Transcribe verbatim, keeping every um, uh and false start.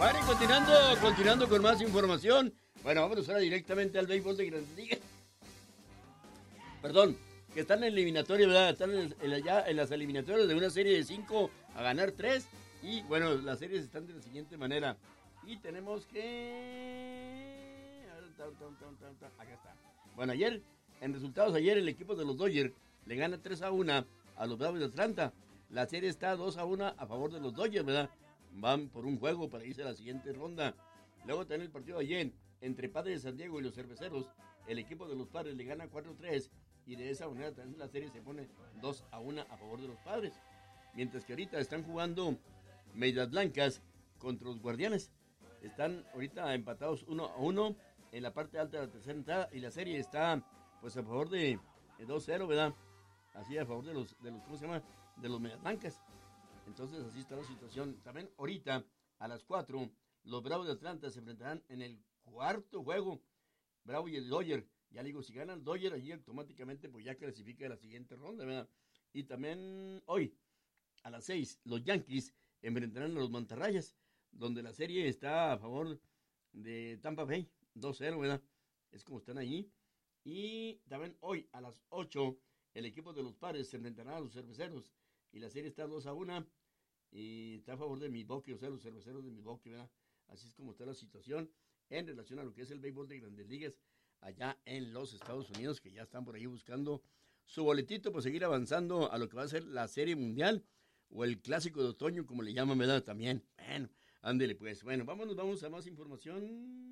Bueno, y continuando, continuando con más información. Bueno, vamos ahora directamente al béisbol de Grandes Ligas. Perdón, que están en eliminatoria, ¿verdad? Están en, en, ya en las eliminatorias de una serie de cinco a ganar tres. Y bueno, las series están de la siguiente manera. Y tenemos que... Acá está. Bueno, ayer, en resultados, ayer el equipo de los Dodgers le gana tres a uno a los Bravos de Atlanta. La serie está dos a uno a favor de los Dodgers, ¿verdad? Van por un juego para irse a la siguiente ronda. Luego también el partido de ayer entre Padres de San Diego y los Cerveceros. El equipo de los Padres le gana cuatro a tres y de esa manera también la serie se pone dos a uno a favor de los Padres. Mientras que ahorita están jugando Medias Blancas contra los Guardianes. Están ahorita empatados uno a uno en la parte alta de la tercera entrada y la serie está pues a favor de, de dos cero, ¿verdad? Así a favor de los, de los, ¿cómo se llama? De los Medias Blancas. Entonces así está la situación. También ahorita a las cuatro los Bravos de Atlanta se enfrentarán en el cuarto juego. Bravo y el Dodger. Ya le digo, si gana el Dodger allí automáticamente pues ya clasifica a la siguiente ronda, ¿verdad? Y también hoy a las seis los Yankees enfrentarán a los Mantarrayas, donde la serie está a favor de Tampa Bay, dos cero, ¿verdad? Es como están allí. Y también hoy a las ocho el equipo de los Padres se enfrentará a los Cerveceros y la serie está dos a uno y está a favor de Milwaukee, o sea, los Cerveceros de Milwaukee, ¿verdad? Así es como está la situación en relación a lo que es el béisbol de Grandes Ligas allá en los Estados Unidos, que ya están por ahí buscando su boletito para seguir avanzando a lo que va a ser la Serie Mundial o el Clásico de Otoño, como le llaman, ¿verdad? También. Bueno, ándele pues. Bueno, vámonos, vamos a más información.